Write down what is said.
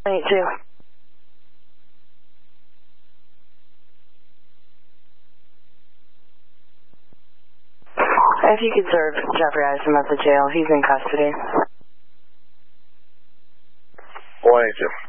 22. If you could serve Jeffrey Isom at the jail, he's in custody. 182.